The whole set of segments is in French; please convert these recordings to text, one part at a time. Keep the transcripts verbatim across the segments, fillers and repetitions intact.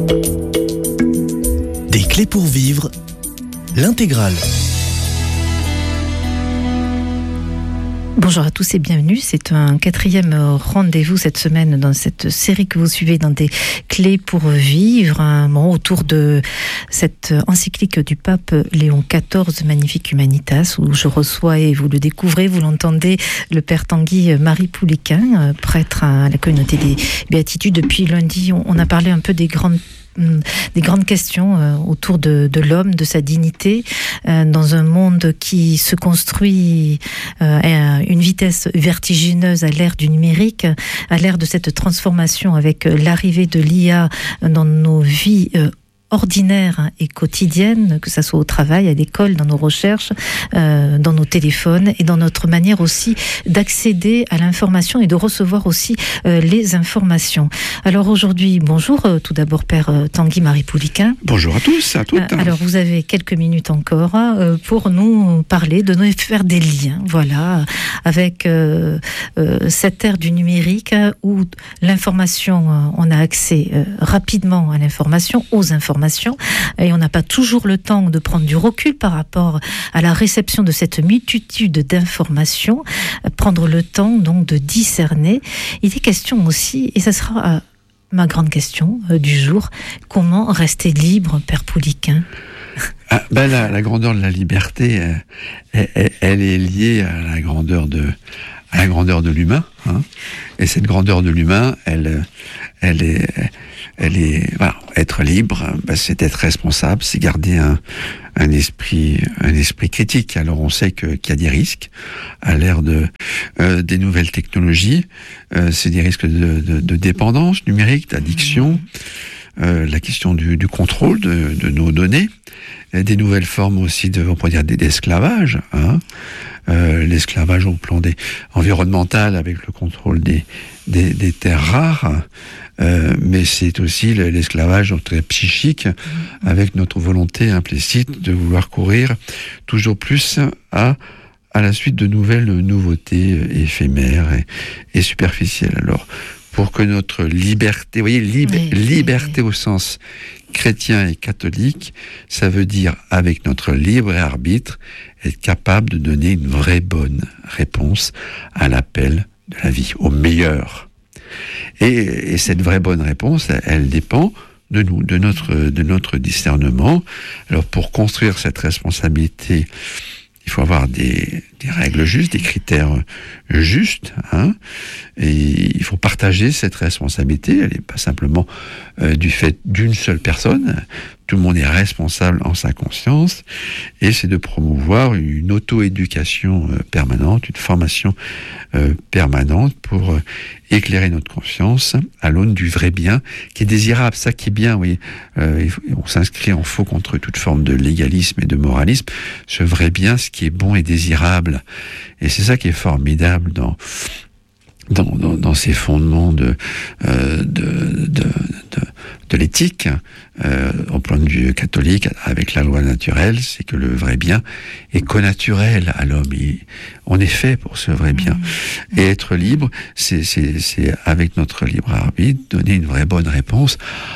Des clés pour vivre, l'intégrale. Bonjour à tous et bienvenue. C'est un quatrième rendez-vous cette semaine dans cette série que vous suivez dans des clés pour vivre, un moment autour de cette encyclique du pape Léon quatorze, Magnificat Humanitas, où je reçois, et vous le découvrez, vous l'entendez, le père Tanguy Marie Pouliquin, prêtre à la communauté des Béatitudes. Depuis lundi, on a parlé un peu des grandes des grandes questions euh, autour de, de l'homme, de sa dignité, euh, dans un monde qui se construit euh, à une vitesse vertigineuse à l'ère du numérique, à l'ère de cette transformation avec l'arrivée de l'I A dans nos vies euh, ordinaires et quotidiennes, que ça soit au travail, à l'école, dans nos recherches, euh, dans nos téléphones et dans notre manière aussi d'accéder à l'information et de recevoir aussi euh, les informations. Alors aujourd'hui, bonjour, euh, tout d'abord Père euh, Tanguy Marie Pouliquin. Bonjour à tous, à toutes. Euh, alors vous avez quelques minutes encore euh, pour nous parler, de nous faire des liens, voilà, avec euh, euh, cette ère du numérique où l'information, euh, on a accès euh, rapidement à l'information, aux informations, et on n'a pas toujours le temps de prendre du recul par rapport à la réception de cette multitude d'informations, prendre le temps donc de discerner. Il est question aussi, et ça sera euh, ma grande question euh, du jour, comment rester libre, Père Pouliquin? Ah, ben la, la grandeur de la liberté, elle, elle, elle est liée à la grandeur de, à la grandeur de l'humain, hein. Et cette grandeur de l'humain, elle, elle est, elle est, voilà, être libre, ben c'est être responsable, c'est garder un, un esprit, un esprit critique. Alors on sait que, qu'il y a des risques à l'ère de euh, des nouvelles technologies. Euh, c'est des risques de, de, de dépendance numérique, d'addiction. Euh, la question du, du contrôle de, de nos données, des nouvelles formes aussi de, on pourrait dire, d'esclavage, hein. Euh, l'esclavage au plan des environnemental avec le contrôle des, des, des terres rares, euh, mais c'est aussi l'esclavage très psychique avec notre volonté implicite de vouloir courir toujours plus à à la suite de nouvelles nouveautés éphémères et, et superficielles. Alors, pour que notre liberté, vous voyez, lib- oui, liberté oui, oui. au sens chrétien et catholique, ça veut dire, avec notre libre arbitre, être capable de donner une vraie bonne réponse à l'appel de la vie, au meilleur. Et, et cette vraie bonne réponse, elle, elle dépend de nous, de notre, de notre discernement. Alors, pour construire cette responsabilité, il faut avoir des, des règles justes, des critères justes, hein, et il faut partager cette responsabilité. Elle n'est pas simplement euh, du fait d'une seule personne. Tout le monde est responsable en sa conscience, et c'est de promouvoir une auto-éducation euh, permanente, une formation euh, permanente pour euh, éclairer notre conscience à l'aune du vrai bien qui est désirable. Ça qui est bien, oui. Euh, on s'inscrit en faux contre toute forme de légalisme et de moralisme. Ce vrai bien, ce qui est bon et désirable. Et c'est ça qui est formidable dans dans, dans, dans ces fondements de euh, de, de, de, de l'éthique, euh, au plan de vue catholique, avec la loi naturelle, c'est que le vrai bien est connaturel à l'homme. Il, on est fait pour ce vrai bien. Mmh. Et être libre, c'est, c'est, c'est avec notre libre arbitre, donner une vraie bonne réponse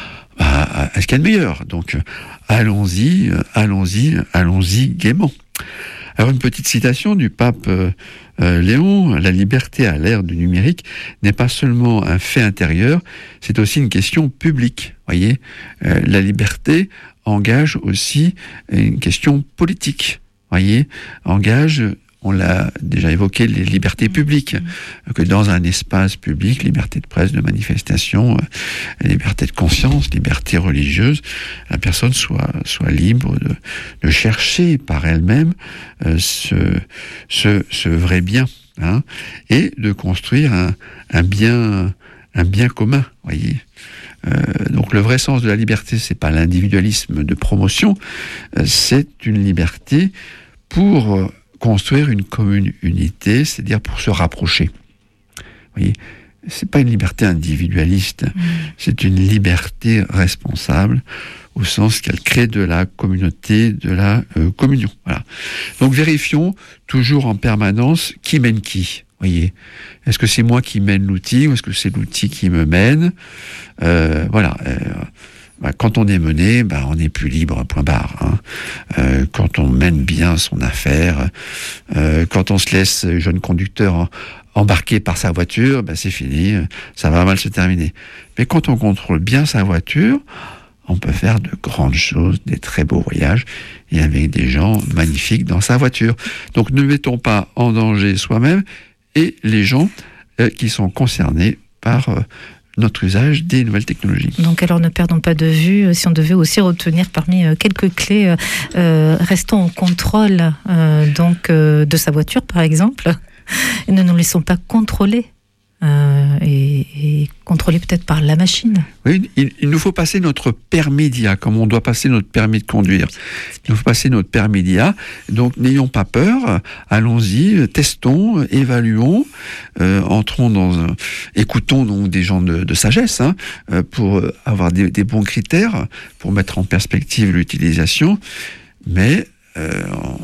à, à, à ce qu'il y a de meilleur. Donc, allons-y, allons-y, allons-y gaiement. Alors, une petite citation du pape euh, euh, Léon, la liberté à l'ère du numérique n'est pas seulement un fait intérieur, c'est aussi une question publique. Voyez, euh, la liberté engage aussi une question politique. Voyez, engage, on l'a déjà évoqué, les libertés publiques, que dans un espace public, liberté de presse, de manifestation, euh, liberté de conscience, liberté religieuse, la personne soit soit libre de, de chercher par elle-même euh, ce, ce ce vrai bien, hein, et de construire un, un bien un bien commun. Voyez. Euh, donc le vrai sens de la liberté, c'est pas l'individualisme de promotion, euh, c'est une liberté pour euh, construire une commune unité, c'est-à-dire pour se rapprocher. Vous voyez, c'est pas une liberté individualiste, mmh. c'est une liberté responsable au sens qu'elle crée de la communauté, de la euh, communion. Voilà. Donc vérifions toujours en permanence qui mène qui. Voyez, est-ce que c'est moi qui mène l'outil ou est-ce que c'est l'outil qui me mène? euh, Voilà. Euh, bah, quand on est mené, bah, on n'est plus libre, point barre. Hein. Euh, quand on mène bien son affaire, euh, quand on se laisse jeune conducteur en, embarqué par sa voiture, bah, c'est fini, ça va mal se terminer. Mais quand on contrôle bien sa voiture, on peut faire de grandes choses, des très beaux voyages, et avec des gens magnifiques dans sa voiture. Donc ne mettons pas en danger soi-même et les gens euh, qui sont concernés par euh, notre usage des nouvelles technologies. Donc alors ne perdons pas de vue, si on devait aussi retenir parmi euh, quelques clés, euh, euh, restons au contrôle euh, donc, euh, de sa voiture par exemple, et ne nous laissons pas contrôler. Euh, et, et contrôlé peut-être par la machine. Oui, il, il nous faut passer notre permis d'I A, comme on doit passer notre permis de conduire. Il nous faut passer notre permis d'I A, donc n'ayons pas peur, allons-y, testons, évaluons, euh, entrons dans un, écoutons donc des gens de, de sagesse, hein, pour avoir des, des bons critères, pour mettre en perspective l'utilisation, mais euh, on,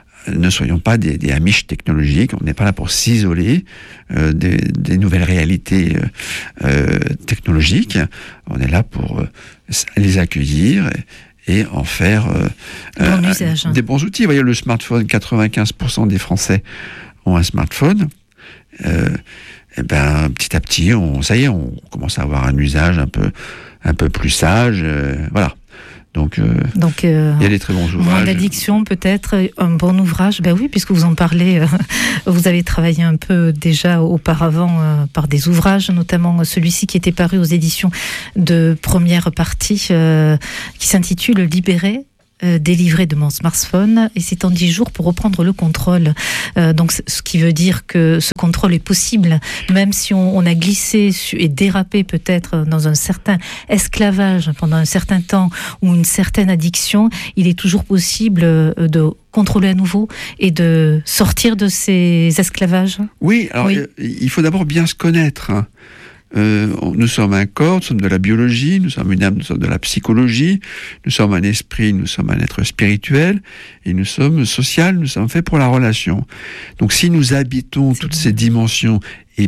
ne soyons pas des, des amiches technologiques, on n'est pas là pour s'isoler euh, des, des nouvelles réalités euh, technologiques, on est là pour euh, les accueillir et, et en faire euh, bon euh, usage, hein. des bons outils. Vous voyez, le smartphone, quatre-vingt-quinze pour cent des Français ont un smartphone. Euh, et ben, petit à petit, on, ça y est, on commence à avoir un usage un peu, un peu plus sage, euh, voilà. Donc, euh, Donc euh, il y a des très bons ouvrages. Moins d'addiction, peut-être, un bon ouvrage. Ben oui, puisque vous en parlez, euh, vous avez travaillé un peu déjà auparavant euh, par des ouvrages, notamment celui-ci qui était paru aux éditions de Première Partie, euh, qui s'intitule Libéré. Euh, délivré de mon smartphone, et c'est en dix jours pour reprendre le contrôle. Euh, donc, ce qui veut dire que ce contrôle est possible, même si on, on a glissé et dérapé peut-être dans un certain esclavage pendant un certain temps ou une certaine addiction, il est toujours possible de contrôler à nouveau et de sortir de ces esclavages. Oui, alors oui. Euh, il faut d'abord bien se connaître. Hein. Euh, nous sommes un corps, nous sommes de la biologie, nous sommes une âme, nous sommes de la psychologie, nous sommes un esprit, nous sommes un être spirituel, et nous sommes social, nous sommes faits pour la relation. Donc si nous habitons C'est toutes bien. ces dimensions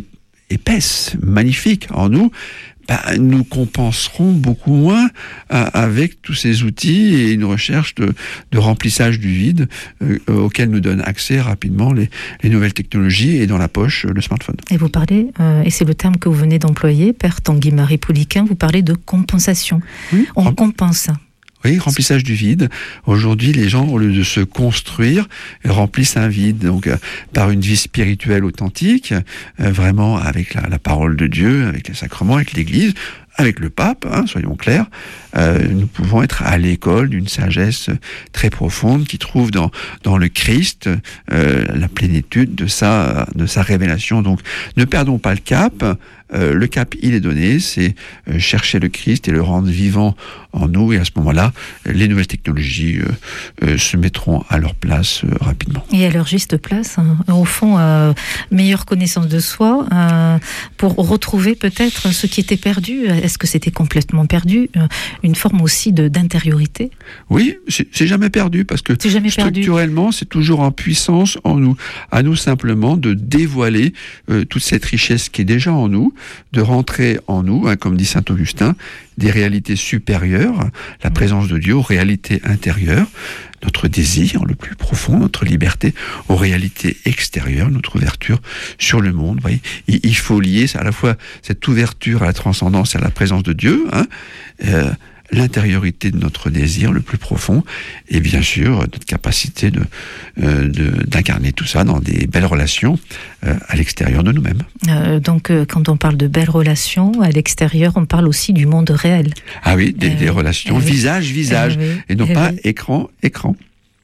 épaisses, magnifiques en nous, bah, nous compenserons beaucoup moins euh, avec tous ces outils et une recherche de, de remplissage du vide euh, auquel nous donnent accès rapidement les, les nouvelles technologies et dans la poche le smartphone. Et vous parlez, euh, et c'est le terme que vous venez d'employer, Père Tanguy-Marie Pouliquen, vous parlez de compensation. Oui, On rem- compense. Oui, remplissage du vide. Aujourd'hui, les gens, au lieu de se construire, remplissent un vide. Donc, euh, par une vie spirituelle authentique, euh, vraiment avec la, la parole de Dieu, avec les sacrements, avec l'Église, avec le pape, hein, soyons clairs, euh, nous pouvons être à l'école d'une sagesse très profonde qui trouve dans dans le Christ euh, la plénitude de sa de sa révélation. Donc, ne perdons pas le cap. Euh, le cap, il est donné, c'est euh, chercher le Christ et le rendre vivant en nous, et à ce moment-là, les nouvelles technologies euh, euh, se mettront à leur place euh, rapidement. Et à leur juste place, hein. Au fond, euh, meilleure connaissance de soi, euh, pour retrouver peut-être ce qui était perdu. Est-ce que c'était complètement perdu ? Une forme aussi de, d'intériorité ? Oui, c'est, c'est jamais perdu, parce que c'est jamais structurellement, perdu. C'est toujours en puissance en nous. À nous simplement de dévoiler euh, toute cette richesse qui est déjà en nous, de rentrer en nous, hein, comme dit saint Augustin, des réalités supérieures, la présence de Dieu aux réalités intérieures, notre désir le plus profond, notre liberté aux réalités extérieures, notre ouverture sur le monde. Vous voyez, il faut lier à la fois cette ouverture à la transcendance et à la présence de Dieu, hein, euh, l'intériorité de notre désir le plus profond, et bien sûr notre capacité de, euh, de d'incarner tout ça dans des belles relations euh, à l'extérieur de nous-mêmes. Euh, donc euh, quand on parle de belles relations à l'extérieur, on parle aussi du monde réel. Ah oui, des, euh, des relations euh, visage-visage, euh, et non euh, pas écran-écran.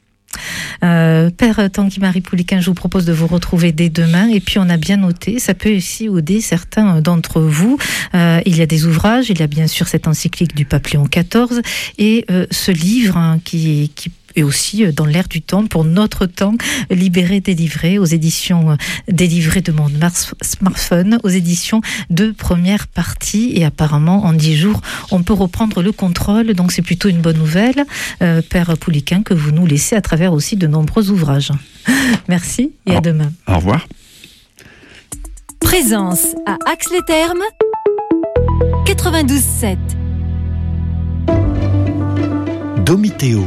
Euh, Père Tanguy-Marie Pouliquen, je vous propose de vous retrouver dès demain, et puis on a bien noté, ça peut aussi aider certains d'entre vous. Euh, il y a des ouvrages, il y a bien sûr cette encyclique du pape Léon quatorze, et euh, ce livre hein, qui, qui et aussi dans l'air du temps, pour notre temps, Libéré, délivré, aux éditions Délivré de mon smartphone, aux éditions de Première Partie, et apparemment en dix jours, on peut reprendre le contrôle, donc c'est plutôt une bonne nouvelle, euh, Père Pouliquen, que vous nous laissez à travers aussi de nombreux ouvrages. Merci et au, à demain. Au revoir. Présence à Ax-les-Thermes, quatre-vingt-douze sept. Domitéo.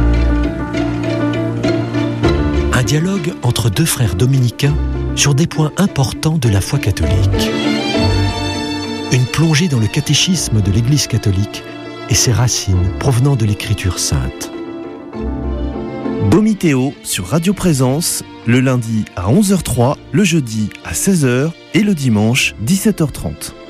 Un dialogue entre deux frères dominicains sur des points importants de la foi catholique. Une plongée dans le catéchisme de l'Église catholique et ses racines provenant de l'Écriture sainte. Domitéo sur Radio Présence, le lundi à onze heures zéro trois, le jeudi à seize heures et le dimanche dix-sept heures trente.